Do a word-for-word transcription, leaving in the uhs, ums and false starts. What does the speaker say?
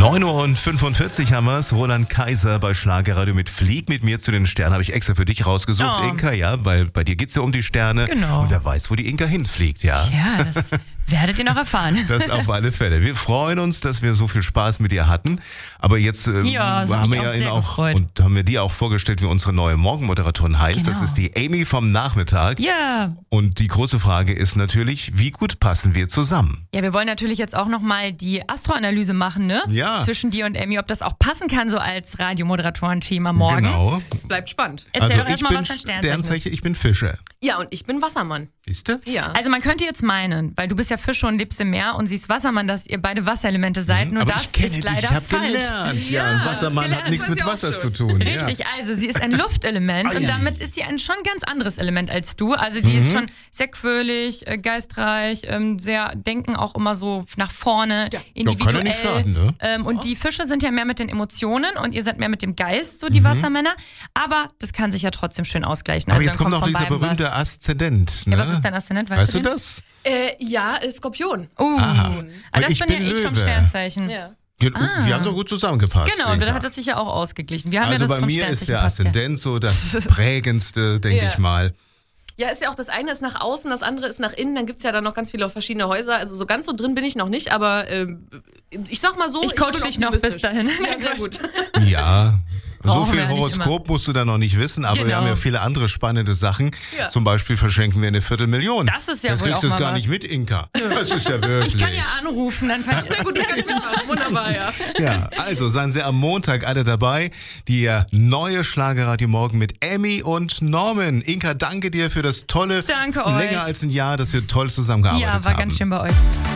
neun Uhr fünfundvierzig haben wir es. Roland Kaiser bei Schlagerradio mit Flieg mit mir zu den Sternen. Habe ich extra für dich rausgesucht, Oh. Inka, ja, weil bei dir geht es ja um die Sterne. Genau. Und wer weiß, wo die Inka hinfliegt, ja. Ja, das werdet ihr noch erfahren. Das auf alle Fälle. Wir freuen uns, dass wir so viel Spaß mit dir hatten. Aber jetzt ähm, Ja, das hat haben mich wir auch ja ihn sehr auch gefreut. und haben wir die auch vorgestellt, wie unsere neue Morgenmoderatorin heißt. Genau. Das ist die Amy vom Nachmittag. Ja. Und die große Frage ist natürlich, wie gut passen wir zusammen? Ja, wir wollen natürlich jetzt auch nochmal die Astroanalyse machen, ne? Ja. Zwischen dir und Emmy, ob das auch passen kann, so als Radiomoderatoren-Team am Morgen. Genau. Es bleibt spannend. Erzähl Also doch ich erstmal, bin was dein Sternzeichen ist. Sternzeichen, ich bin Fische. Ja, und ich bin Wassermann. Siehst du? Ja. Also man könnte jetzt meinen, weil du bist ja Fische und lebst im Meer und sie ist Wassermann, dass ihr beide Wasserelemente seid, nur Aber das ich kenne ist dich, leider ich habe falsch. gelernt. Ja, Ja, ein hast Wassermann gelernt, hat nichts weiß mit ich auch Wasser schon. zu tun. Richtig, also sie ist ein Luftelement Ei. und damit ist sie ein schon ganz anderes Element als du. Also die Mhm. ist schon sehr quirlig, äh, geistreich, ähm, sehr denken auch immer so nach vorne, Ja. individuell. Ja, kann ja nicht schaden, ne? ähm, und die Fische sind ja mehr mit den Emotionen und ihr seid mehr mit dem Geist, so die Wassermänner. Aber das kann sich ja trotzdem schön ausgleichen. Mhm. Aber also jetzt dann kommt noch von dieser beiden berühmte was. Aszendent. Ne? Ja, was ist dein Aszendent? Weißt, Weißt du den? das? Äh, ja, äh, Skorpion. Uh, Aha. also Weil das ich bin, bin ja ich vom Löwe. Sternzeichen. Ja. Ge- Wir haben doch gut zusammengepasst. Genau, und Inka. da hat es sich ja auch ausgeglichen. Wir haben Also ja das bei vom mir ist Sternzeichen der passt ja. Aszendent so das prägendste, denke Ja. ich mal. Ja, ist ja auch das eine ist nach außen, das andere ist nach innen. Dann gibt es ja dann noch ganz viele verschiedene Häuser. Also so ganz so drin bin ich noch nicht, aber ähm, ich sag mal so, Ich coach bin dich noch bis optimistisch. dahin. Ja, sehr gut. Ja, so Brauchen viel wir ja nicht Horoskop musst du da noch nicht wissen, aber wir Genau. haben ja viele andere spannende Sachen. Ja. Zum Beispiel verschenken wir eine Viertelmillion. Das ist ja das wohl kriegst auch du mal gar was. nicht mit, Inka. Das ist ja wirklich. Ich kann ja anrufen, dann kann ich sehr gut. Ja, genau. Wunderbar, ja. Ja, also seien Sie am Montag alle dabei. Die äh, neue Schlagerradio Morgen mit Emmy und Norman. Inka, danke dir für das tolle, Danke länger euch. als ein Jahr, dass wir toll zusammengearbeitet Ja, haben. war ganz schön bei euch.